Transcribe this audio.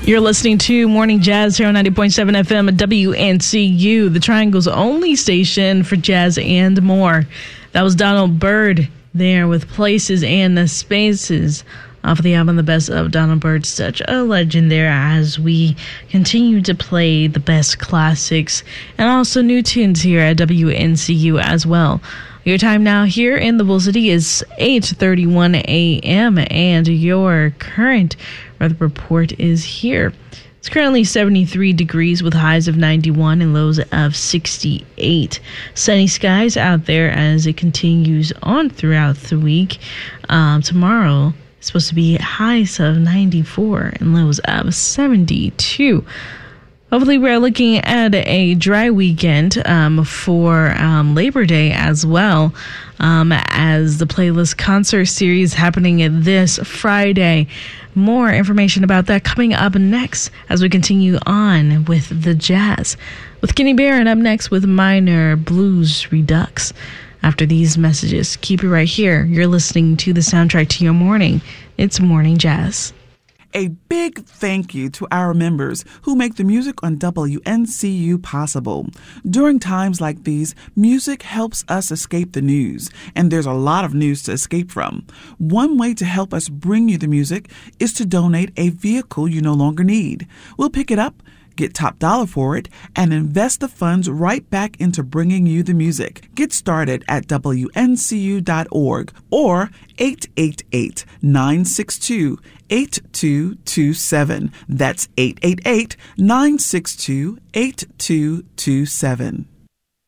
You're listening to Morning Jazz here on 90.7 FM at WNCU, the Triangle's only station for jazz and more. That was Donald Byrd there with Places and the Spaces off of the album The Best of Donald Byrd. Such a legend there as we continue to play the best classics and also new tunes here at WNCU as well. Your time now here in the Bull City is 8:31 a.m. and your current weather report is here. It's currently 73 degrees with highs of 91 and lows of 68. Sunny skies out there as it continues on throughout the week. Tomorrow it's supposed to be highs of 94 and lows of 72. Hopefully we're looking at a dry weekend for Labor Day as well, as the Playlist Concert Series happening this Friday. More information about that coming up next as we continue on with the jazz. With Kenny Barron up next with Minor Blues Redux. After these messages, keep it right here. You're listening to the soundtrack to your morning. It's Morning Jazz. A big thank you to our members who make the music on WNCU possible. During times like these, music helps us escape the news, and there's a lot of news to escape from. One way to help us bring you the music is to donate a vehicle you no longer need. We'll pick it up, get top dollar for it, and invest the funds right back into bringing you the music. Get started at WNCU.org or 888-962-8227. That's 888-962-8227.